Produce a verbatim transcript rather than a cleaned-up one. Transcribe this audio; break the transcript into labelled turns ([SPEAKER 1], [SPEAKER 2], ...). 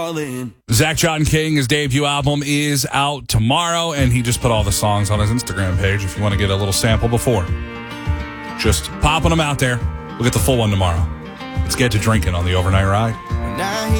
[SPEAKER 1] Zach John King, his debut album is out tomorrow, and he just put all the songs on his Instagram page if you want to get a little sample before. Just popping them out there. We'll get the full one tomorrow. Let's get to drinking on the overnight ride.